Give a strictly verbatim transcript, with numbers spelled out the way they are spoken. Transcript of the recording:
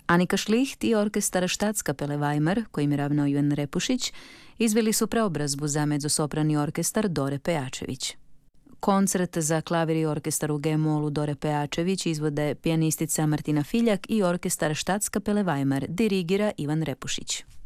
Anika Šlicht i orkestar Staatskapelle Weimar, kojim je ravnao Ivan Repušić, izveli su preobrazbu za mezzosoprani orkestar Dore Pejačević. Koncert za klavir i orkestar u G-molu Dore Pejačević izvode pijanistica Martina Filjak i orkestar Staatskapelle Weimar, dirigira Ivan Repušić.